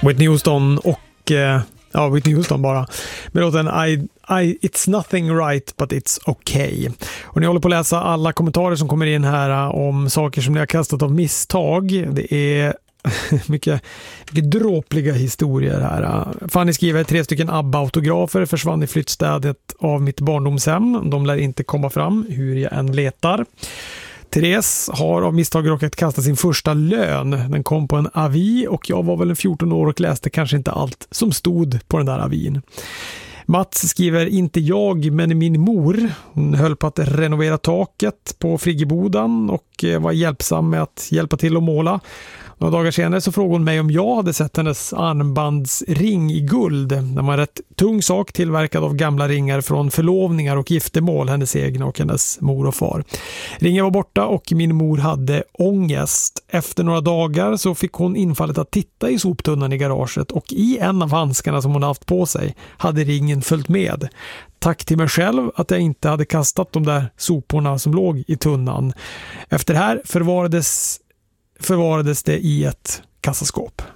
Whitney Houston och Whitney Houston bara. Med låten It's nothing right but it's okay. Och ni håller på att läsa alla kommentarer som kommer in här om saker som ni har kastat av misstag. Det är mycket dråpliga historier här. Fanny skriver 3 stycken ABBA-autografer försvann i flyttstädet av mitt barndomshem. De lär inte komma fram hur jag än letar. Therese har av misstag råkat kasta sin första lön. Den kom på en avi och jag var väl 14 år och läste kanske inte allt som stod på den där avin. Mats skriver inte jag men min mor. Hon höll på att renovera taket på friggebodan och var hjälpsam med att hjälpa till att måla. Några dagar senare så frågade hon mig om jag hade sett hennes armbandsring i guld. Det var en rätt tung sak tillverkad av gamla ringar från förlovningar och giftermål, hennes egna och hennes mor och far. Ringen var borta och min mor hade ångest. Efter några dagar så fick hon infallet att titta i soptunnan i garaget och i en av handskarna som hon haft på sig hade ringen följt med. Tack till mig själv att jag inte hade kastat de där soporna som låg i tunnan. Efter det här förvarades det i ett kassaskåp.